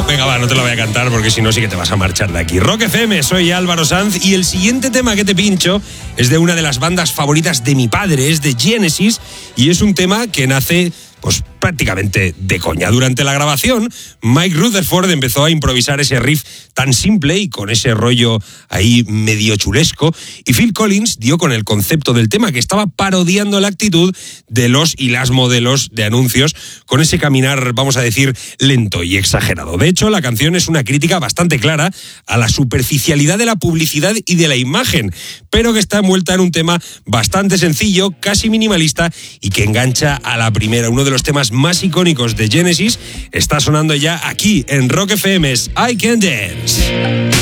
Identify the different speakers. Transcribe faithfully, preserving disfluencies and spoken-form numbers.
Speaker 1: No, venga, va, no te la voy a cantar porque si no sí que te vas a marchar de aquí. Rock F M, soy Álvaro Sanz y el siguiente tema que te pincho es de una de las bandas favoritas de mi padre, es de Genesis, y es un tema que nace pues prácticamente de coña. Durante la grabación, Mike Rutherford empezó a improvisar ese riff tan simple y con ese rollo ahí medio chulesco, y Phil Collins dio con el concepto del tema, que estaba parodiando la actitud de los y las modelos de anuncios, con ese caminar, vamos a decir, lento y exagerado. De hecho, la canción es una crítica bastante clara a la superficialidad de la publicidad y de la imagen, pero que está envuelta en un tema bastante sencillo, casi minimalista, y que engancha a la primera. Uno de los temas más icónicos de Genesis está sonando ya aquí en Rock F M, I Can Dance.